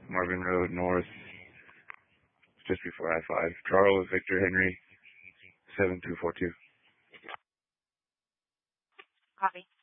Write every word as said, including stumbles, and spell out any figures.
Marvin Road North, just before I five. Charles Victor Henry, seven two four two. Copy.